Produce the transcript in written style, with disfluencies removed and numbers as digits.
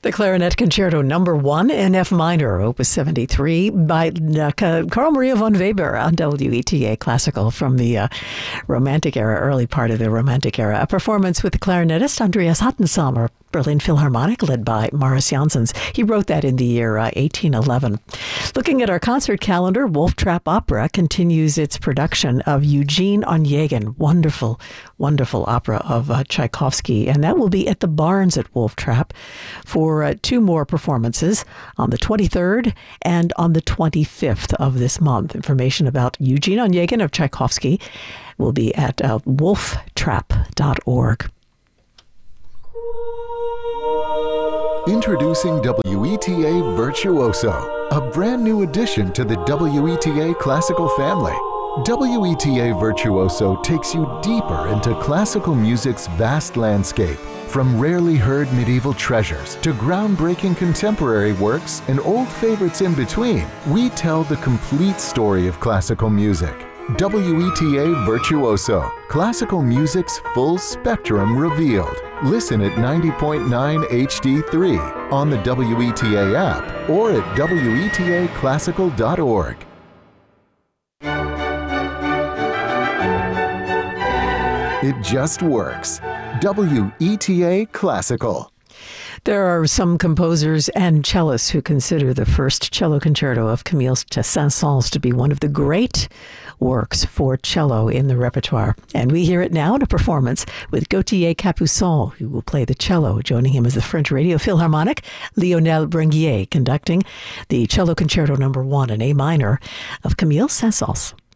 The Clarinet Concerto Number 1 in F minor, Opus 73, by Carl Maria von Weber on WETA Classical from the Romantic era, early part of the Romantic era. A performance with the clarinetist Andreas Hattensammer, Berlin Philharmonic, led by Maurice Janssens. He wrote that in the year 1811. Looking at our concert calendar, Wolf Trap Opera continues its production of Eugene Onegin, wonderful, wonderful opera of Tchaikovsky, and that will be at the Barns at Wolf Trap for two more performances on the 23rd and on the 25th of this month. Information about Eugene Onegin of Tchaikovsky will be at wolftrap.org. Introducing WETA Virtuoso, a brand new addition to the WETA classical family. WETA Virtuoso takes you deeper into classical music's vast landscape. From rarely heard medieval treasures to groundbreaking contemporary works and old favorites in between, we tell the complete story of classical music. WETA Virtuoso, classical music's full spectrum revealed. Listen at 90.9 HD3 on the WETA app or at WETAclassical.org. It just works. WETA Classical. There are some composers and cellists who consider the first cello concerto of Camille Saint-Saëns to be one of the great works for cello in the repertoire. And we hear it now in a performance with Gauthier Capuçon, who will play the cello. Joining him is the French Radio Philharmonic, Lionel Bringuier, conducting the Cello Concerto Number 1 in A minor of Camille Saint-Saëns.